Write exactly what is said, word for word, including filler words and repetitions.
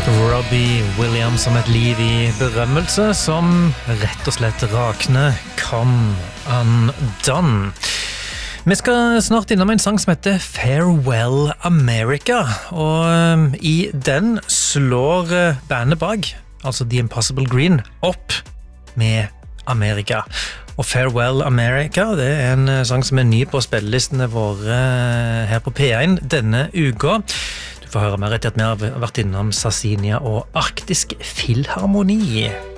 Robbie Williams om et liv i berømmelse som rett og slett rakner Come Undone. Vi skal snart innom en sang som heter Farewell America, og i den slår bandet bak, altså The Impossible Green, opp med Amerika. Og Farewell America, det er en sang som er ny på spillelistene våre her på P én denne uka. Du får høre mer etter at vi har vært innom Sarsinia og Arktisk Filharmoni.